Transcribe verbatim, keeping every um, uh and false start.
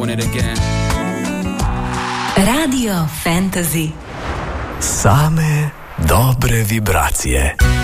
doing it again. Radio Fantasy. Same dobre vibracije.